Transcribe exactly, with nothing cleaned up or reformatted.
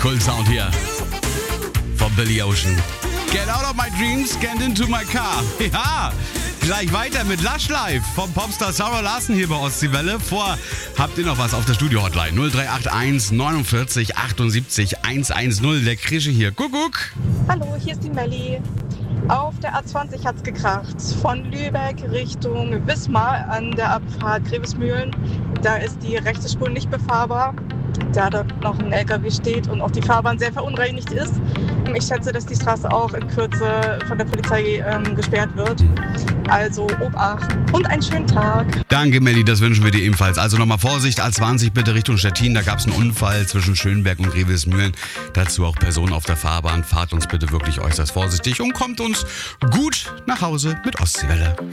Kult-Sound hier von Billy Ocean. Get out of my dreams, get into my car. Ja, gleich weiter mit Lush Live vom Popstar Sarah Larsen hier bei Ostseewelle. Vor habt ihr noch was auf der Studio-Hotline? null drei acht eins neunundvierzig achtundsiebzig hundertzehn. Der Krische hier. Kuckuck. Hallo, hier ist die Melli. Auf der A zwanzig hat's gekracht. Von Lübeck Richtung Wismar an der Abfahrt Grevesmühlen. Da ist die rechte Spur nicht befahrbar, da dort noch ein L K W steht und auch die Fahrbahn sehr verunreinigt ist. Ich schätze, dass die Straße auch in Kürze von der Polizei ähm, gesperrt wird. Also Obacht und einen schönen Tag. Danke, Melli, das wünschen wir dir ebenfalls. Also nochmal Vorsicht, A zwanzig bitte Richtung Stettin. Da gab es einen Unfall zwischen Schönberg und Grevesmühlen. Dazu auch Personen auf der Fahrbahn. Fahrt uns bitte wirklich äußerst vorsichtig und kommt uns gut nach Hause mit Ostseewelle.